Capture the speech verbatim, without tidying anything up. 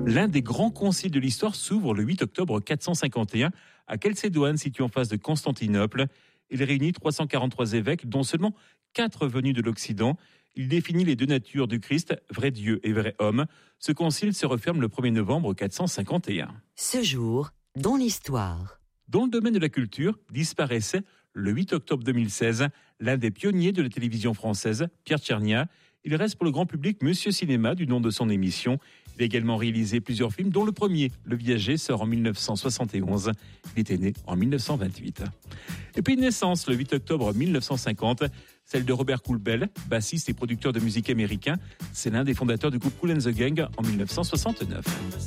L'un des grands conciles de l'histoire s'ouvre le huit octobre quatre cent cinquante et un à Chalcédoine, situé en face de Constantinople. Il réunit trois cent quarante-trois évêques, dont seulement quatre venus de l'Occident. Il définit les deux natures du Christ, vrai Dieu et vrai homme. Ce concile se referme le premier novembre quatre cent cinquante et un. Ce jour, dans l'histoire. Dans le domaine de la culture, disparaissait le huit octobre deux mille seize l'un des pionniers de la télévision française, Pierre Tchernia. Il reste pour le grand public Monsieur Cinéma, du nom de son émission. Il a également réalisé plusieurs films, dont le premier, Le Viager, sort en dix-neuf cent soixante et onze. Il était né en dix-neuf cent vingt-huit. Et puis une naissance, le huit octobre dix-neuf cent cinquante, celle de Robert Coulbel, bassiste et producteur de musique américain. C'est l'un des fondateurs du groupe Kool and the Gang en dix-neuf cent soixante-neuf.